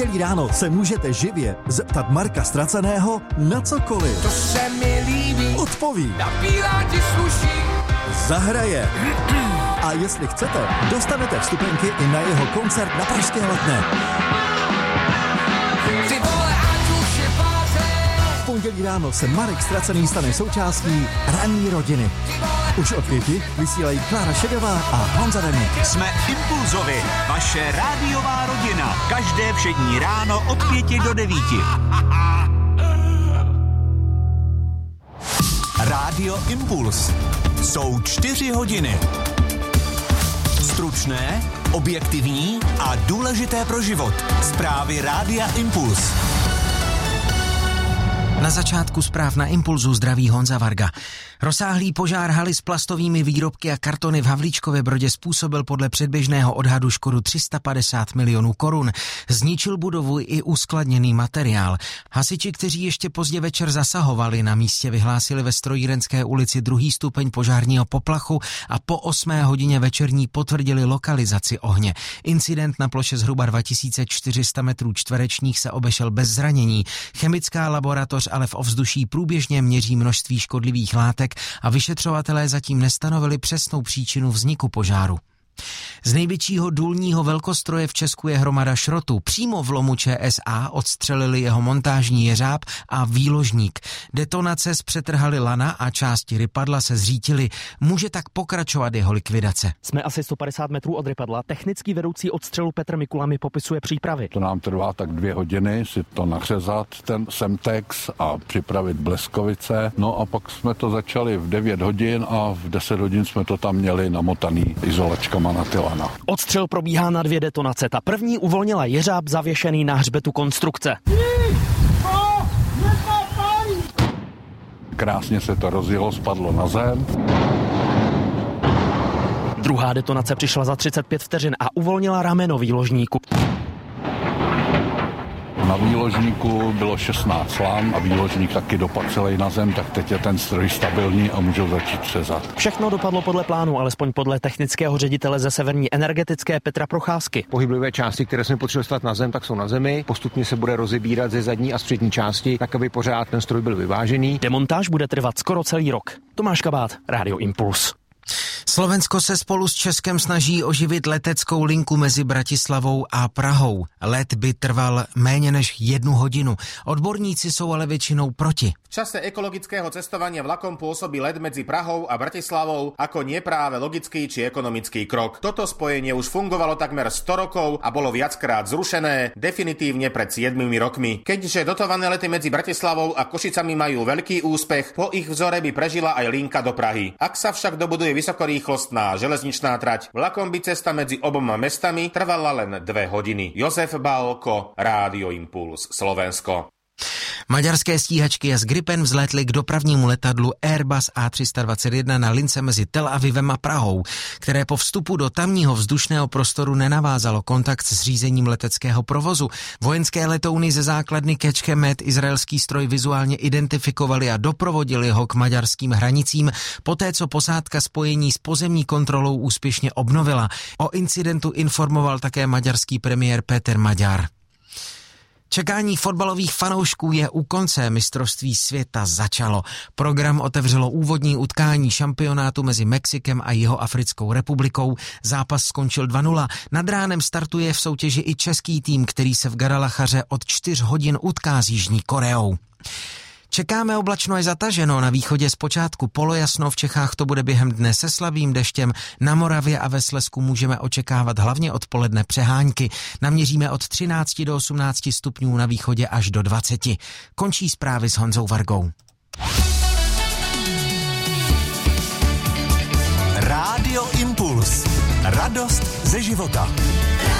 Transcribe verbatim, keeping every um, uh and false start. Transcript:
pondělí ráno se můžete živě zeptat Marka Ztraceného na cokoliv. To se mi líbí. Odpoví. Na bílá ti sluší. Zahraje. A jestli chcete, dostanete vstupenky i na jeho koncert na Pražské Letné. Ty vole, ať už je pátek. V pondělí ráno se Marek Ztracený stane součástí ranní rodiny. Už od pěti vysílají Klára Šedová a Honza Deník. Jsme Impulzovi, vaše rádiová rodina. Každé všední ráno od pěti do devíti. Rádio Impuls. Jsou čtyři hodiny. Stručné, objektivní a důležité pro život. Zprávy Rádia Impuls. Na začátku zpráv na Impulzu zdraví Honza Varga. Rozsáhlý požár haly s plastovými výrobky a kartony v Havlíčkově Brodě způsobil podle předběžného odhadu škodu tři sta padesát milionů korun. Zničil budovu i uskladněný materiál. Hasiči, kteří ještě pozdě večer zasahovali, na místě vyhlásili ve Strojírenské ulici druhý stupeň požárního poplachu a po osmé hodině večerní potvrdili lokalizaci ohně. Incident na ploše zhruba dva tisíce čtyři sta metrů čtverečních se obešel bez zranění. Chemická laboratoř ale v ovzduší průběžně měří množství škodlivých látek a vyšetřovatelé zatím nestanovili přesnou příčinu vzniku požáru. Z největšího důlního velkostroje v Česku je hromada šrotu. Přímo v lomu Č S A odstřelili jeho montážní jeřáb a výložník. Detonace zpřetrhaly lana a části rypadla se zřítily. Může tak pokračovat jeho likvidace. Jsme asi sto padesát metrů od rypadla. Technický vedoucí odstřelu Petr Mikula mi popisuje přípravy. To nám trvá tak dvě hodiny si to nařezat, ten semtex a připravit bleskovice. No a pak jsme to začali v devět hodin a v deset hodin jsme to tam měli namotaný izolačkama na ty lana. Odstřel probíhá na dvě detonace. Ta první uvolnila jeřáb zavěšený na hřbetu konstrukce. Krásně se to rozjelo, spadlo na zem. Druhá detonace přišla za třicet pět vteřin a uvolnila rameno výložníku. Na výložníku bylo šestnáct lan a výložník taky dopadl celý na zem, tak teď je ten stroj stabilní a můžou začít třezat. Všechno dopadlo podle plánu, alespoň podle technického ředitele ze Severní energetické Petra Procházky. Pohyblivé části, které jsme potřebovali stát na zem, tak jsou na zemi. Postupně se bude rozebírat ze zadní a z přední části, tak aby pořád ten stroj byl vyvážený. Demontáž bude trvat skoro celý rok. Tomáš Kabát, Rádio Impuls. Slovensko se spolu s Českem snaží oživit leteckou linku mezi Bratislavou a Prahou. Let by trval méně než jednu hodinu. Odborníci jsou ale většinou proti. V čase ekologického cestovania vlakom pôsobí let medzi Prahou a Bratislavou ako nie práve logický či ekonomický krok. Toto spojenie už fungovalo takmer sto rokov a bolo viackrát zrušené, definitívne pred siedmimi rokmi. Keďže dotované lety medzi Bratislavou a Košicami majú veľký úspech, po ich vzore by prežila aj linka do Prahy. Ak sa však dobuduje vysokorýchlostná železničná trať, vlakom by cesta medzi oboma mestami trvala len dve hodiny. Jozef Bálko, Rádio Impuls, Slovensko. Maďarské stíhačky S Gripen vzlétly k dopravnímu letadlu Airbus A tři sta dvacet jedna na lince mezi Tel Avivem a Prahou, které po vstupu do tamního vzdušného prostoru nenavázalo kontakt s řízením leteckého provozu. Vojenské letouny ze základny Kecskemét izraelský stroj vizuálně identifikovali a doprovodili ho k maďarským hranicím, poté co posádka spojení s pozemní kontrolou úspěšně obnovila. O incidentu informoval také maďarský premiér Péter Maďar. Čekání fotbalových fanoušků je u konce, mistrovství světa začalo. Program otevřelo úvodní utkání šampionátu mezi Mexikem a Jihoafrickou republikou. Zápas skončil dva nula. Nad ránem startuje v soutěži i český tým, který se v Guadalajaře od čtyř hodin utká s Jižní Koreou. Čekáme oblačno až zataženo, na východě zpočátku polojasno, v Čechách to bude během dne se slabým deštěm, na Moravě a ve Slezsku můžeme očekávat hlavně odpoledne přehánky. Naměříme od třinácti do osmnácti stupňů, na východě až do dvaceti. Končí zprávy s Honzou Vargou. Rádio Impuls. Radost ze života.